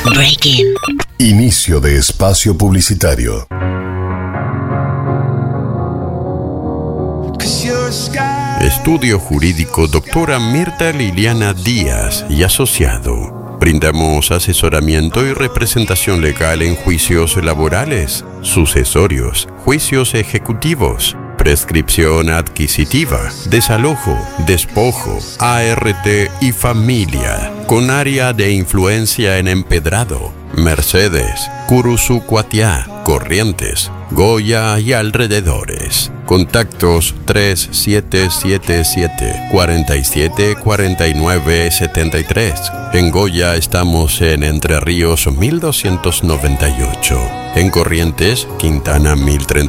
Breaking. Inicio de espacio publicitario. Estudio Jurídico Doctora Mirta Liliana Díaz y Asociado. Brindamos asesoramiento y representación legal en juicios laborales, sucesorios, juicios ejecutivos, prescripción adquisitiva, desalojo, despojo, ART y familia, con área de influencia en Empedrado, Mercedes, Curuzucuatiá, Corrientes, Goya y alrededores. Contactos 3777-474973. En Goya estamos en Entre Ríos 1298. En Corrientes, Quintana 1030.